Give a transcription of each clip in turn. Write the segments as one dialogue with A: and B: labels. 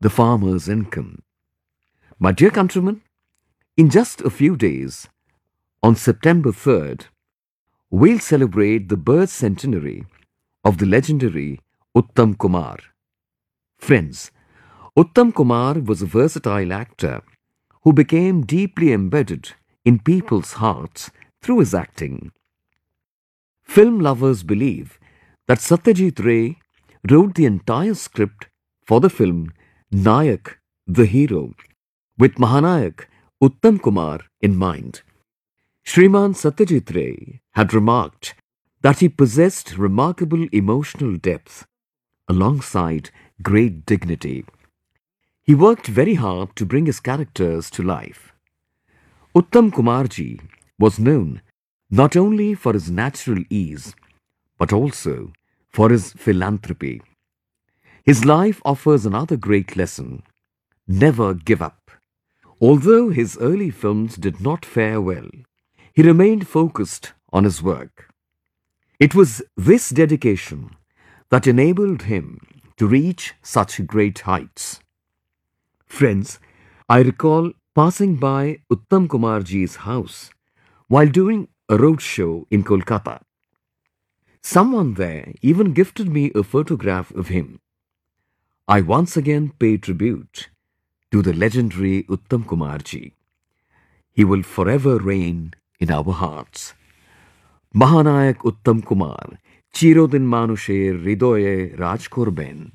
A: the farmer's income. My dear countrymen, in just a few days, on September 3rd, we'll celebrate the birth centenary of the legendary Uttam Kumar. Friends, Uttam Kumar was a versatile actor who became deeply embedded in people's hearts through his acting. Film lovers believe that Satyajit Ray wrote the entire script for the film Nayak, the hero, with Mahanayak Uttam Kumar in mind. Shriman Satyajit Ray had remarked that he possessed remarkable emotional depth alongside great dignity. He worked very hard to bring his characters to life. Uttam Kumarji was known not only for his natural ease, but also for his philanthropy. His life offers another great lesson: never give up. Although his early films did not fare well, he remained focused on his work. It was this dedication that enabled him to reach such great heights. Friends, I recall passing by Uttam Kumarji's house while doing a road show in Kolkata. Someone there even gifted me a photograph of him. I once again pay tribute to the legendary Uttam Kumarji. He will forever reign in our hearts. Mahanayak Uttam Kumar, Chirodin Manusher Hridoye Raj Korben.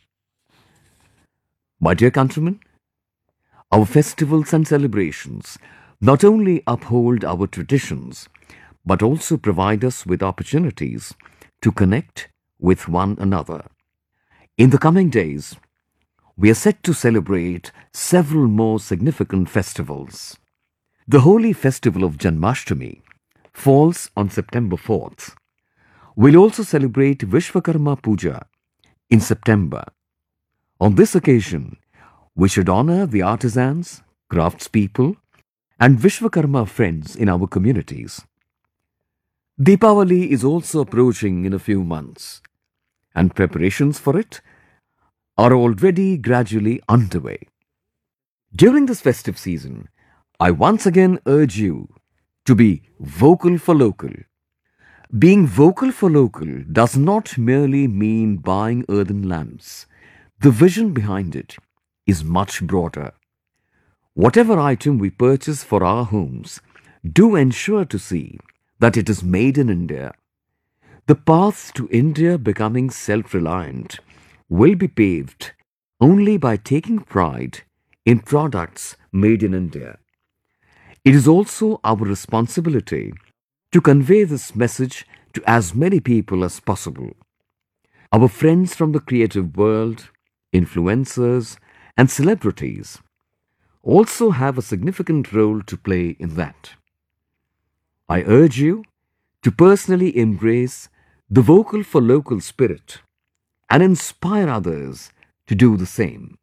A: My dear countrymen, our festivals and celebrations not only uphold our traditions, but also provide us with opportunities to connect with one another. In the coming days, we are set to celebrate several more significant festivals. The holy festival of Janmashtami falls on September 4th. We'll also celebrate Vishwakarma Puja in September. On this occasion, we should honor the artisans, craftspeople, and Vishwakarma friends in our communities. Deepavali is also approaching in a few months, and preparations for it are already gradually underway. During this festive season, I once again urge you to be vocal for local. Being vocal for local does not merely mean buying earthen lamps. The vision behind it is much broader. Whatever item we purchase for our homes, do ensure to see that it is made in India. The path to India becoming self-reliant will be paved only by taking pride in products made in India. It is also our responsibility to convey this message to as many people as possible. Our friends from the creative world, influencers, and celebrities also have a significant role to play in that. I urge you to personally embrace the vocal for local spirit and inspire others to do the same.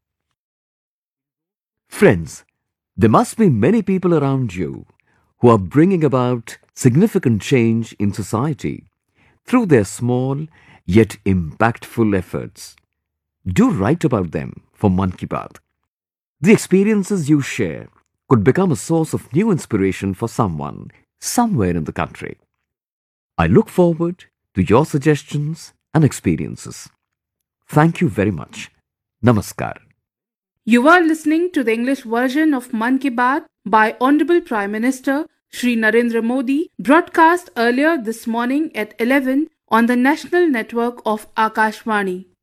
A: Friends, there must be many people around you who are bringing about significant change in society through their small yet impactful efforts. Do write about them for Mann Ki Baat. The experiences you share could become a source of new inspiration for someone somewhere in the country. I look forward to your suggestions and experiences. Thank you very much. Namaskar.
B: You are listening to the English version of Mann Ki Baat by Honorable Prime Minister Shri Narendra Modi, broadcast earlier this morning at 11 on the national network of Akashvani.